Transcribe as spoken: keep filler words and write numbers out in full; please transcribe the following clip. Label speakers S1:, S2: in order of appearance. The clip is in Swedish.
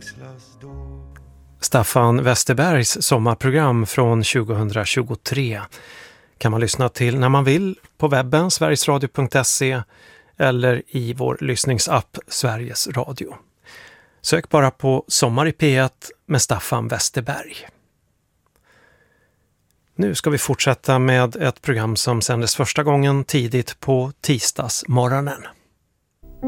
S1: Staffan Westerbergs sommarprogram från tjugohundratjugotre kan man lyssna till när man vill på webben sverigesradio punkt se eller i vår lyssningsapp Sveriges Radio. Sök bara på Sommar i P ett med Staffan Westerberg. Nu ska vi fortsätta med ett program som sändes första gången tidigt på tisdagsmorgonen.